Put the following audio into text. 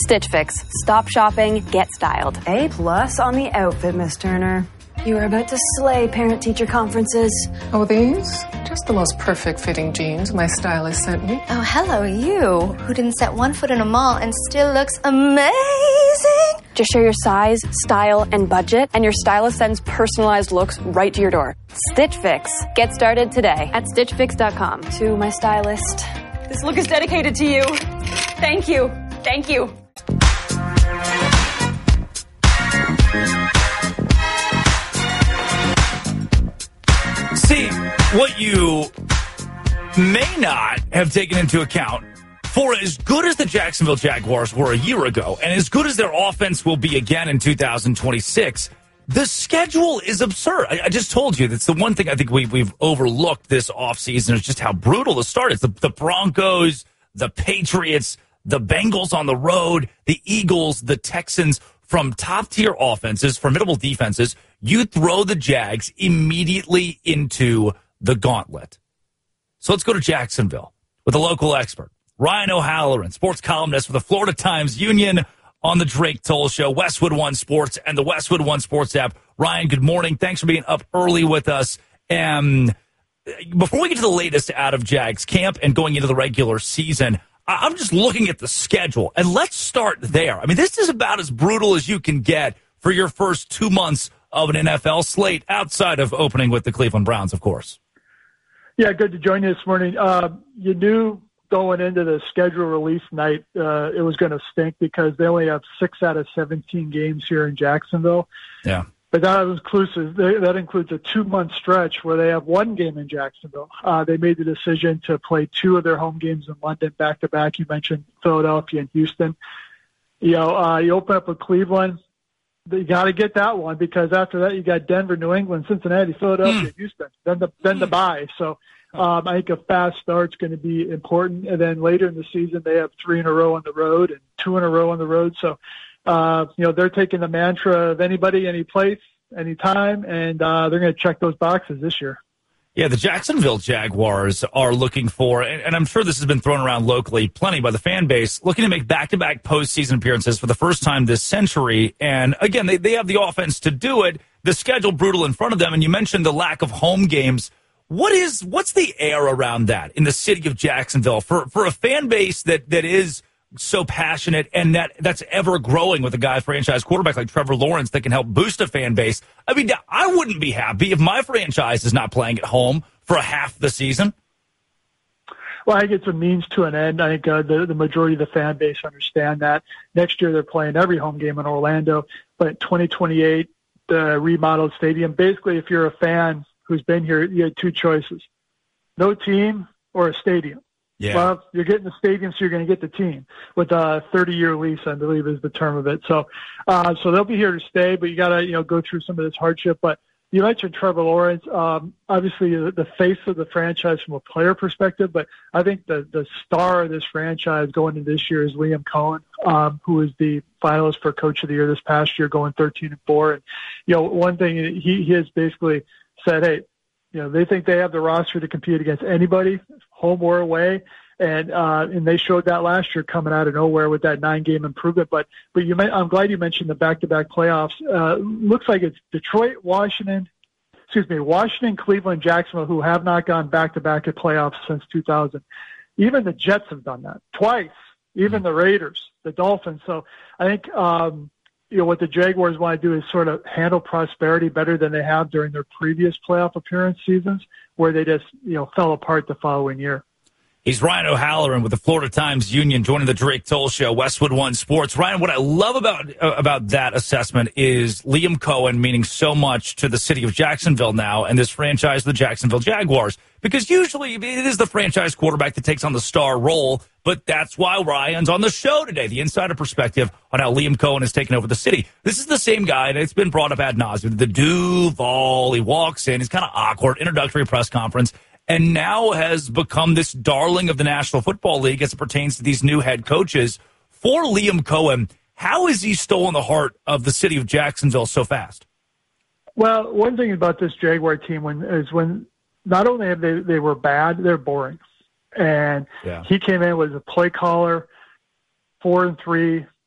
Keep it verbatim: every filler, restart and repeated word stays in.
Stitch Fix. Stop shopping, get styled. A plus on the outfit, Miss Turner. You are about to slay parent-teacher conferences. Oh, these? Just the most perfect-fitting jeans my stylist sent me. Oh, hello, you, who didn't set one foot in a mall and still looks amazing. Just share your size, style, and budget, and your stylist sends personalized looks right to your door. Stitch Fix. Get started today at stitch fix dot com. To my stylist. This look is dedicated to you. Thank you. Thank you. See, what you may not have taken into account, for as good as the Jacksonville Jaguars were a year ago, and as good as their offense will be again in two thousand twenty-six, the schedule is absurd. I, I just told you, that's the one thing I think we, we've overlooked this offseason is just how brutal the start is. The, the Broncos, the Patriots, the Bengals on the road, the Eagles, the Texans, from top-tier offenses, formidable defenses, you throw the Jags immediately into the gauntlet. So let's go to Jacksonville with a local expert, Ryan O'Halloran, sports columnist for the Florida Times-Union on the Drake Toll Show, Westwood One Sports, and the Westwood One Sports app. Ryan, good morning. Thanks for being up early with us. And before we get to the latest out of Jags camp and going into the regular season, I'm just looking at the schedule, and let's start there. I mean, this is about as brutal as you can get for your first two months of an N F L slate, outside of opening with the Cleveland Browns, of course. Yeah, good to join you this morning. Uh, you knew going into the schedule release night uh, it was going to stink because they only have six out of seventeen games here in Jacksonville. Yeah. But that includes that includes a two-month stretch where they have one game in Jacksonville. Uh, they made the decision to play two of their home games in London back-to-back. You mentioned Philadelphia and Houston. You know, uh, you open up with Cleveland. You got to get that one because after that you got Denver, New England, Cincinnati, Philadelphia, mm. Houston. Then the then the bye. So um, I think a fast start's going to be important. And then later in the season they have three in a row on the road and two in a row on the road. So. Uh, you know, they're taking the mantra of anybody, any place, anytime, and uh, they're going to check those boxes this year. Yeah, the Jacksonville Jaguars are looking for, and, and I'm sure this has been thrown around locally plenty by the fan base, looking to make back-to-back postseason appearances for the first time this century. And again, they, they have the offense to do it. The schedule brutal in front of them, and you mentioned the lack of home games. What is what's the air around that in the city of Jacksonville for for a fan base that that is so passionate and that that's ever growing with a guy franchise quarterback like Trevor Lawrence that can help boost a fan base? I mean, I wouldn't be happy if my franchise is not playing at home for a half the season. Well, I think it's a means to an end. I think uh, the, the majority of the fan base understand that. Next year they're playing every home game in Orlando, but twenty twenty-eight, the remodeled stadium, basically if you're a fan who's been here, you had two choices, no team or a stadium. Yeah. Well, you're getting the stadium, so you're going to get the team with a thirty-year lease, I believe is the term of it. So, uh, so they'll be here to stay, but you got to, you know, go through some of this hardship. But you mentioned Trevor Lawrence, um, obviously the, the face of the franchise from a player perspective, but I think the, the star of this franchise going into this year is Liam Cohen, um, who is the finalist for Coach of the Year this past year, going thirteen and four. And, you know, one thing he, he has basically said, hey, you know, they think they have the roster to compete against anybody, home or away. And, uh, and they showed that last year coming out of nowhere with that nine game improvement. But, but you, I'm glad you mentioned the back-to-back playoffs. Uh, looks like it's Detroit, Washington, excuse me, Washington, Cleveland, Jacksonville, who have not gone back-to-back at playoffs since two thousand. Even the Jets have done that twice, even the Raiders, the Dolphins. So I think, um, you know, what the Jaguars want to do is sort of handle prosperity better than they have during their previous playoff appearance seasons where they just, you know, fell apart the following year. He's Ryan O'Halloran with the Florida Times-Union joining the Drake Toll Show, Westwood One Sports. Ryan, what I love about uh, about that assessment is Liam Cohen meaning so much to the city of Jacksonville now and this franchise, the Jacksonville Jaguars, because usually it is the franchise quarterback that takes on the star role, but that's why Ryan's on the show today, the insider perspective on how Liam Cohen has taken over the city. This is the same guy, and it's been brought up ad nauseum, the Duval. He walks in, he's kind of awkward, introductory press conference, and now has become this darling of the National Football League as it pertains to these new head coaches. For Liam Cohen, how has he stolen the heart of the city of Jacksonville so fast? Well, one thing about this Jaguar team when, is when not only have they, they were bad, they're boring. And yeah. He came in, was a play caller, four and three,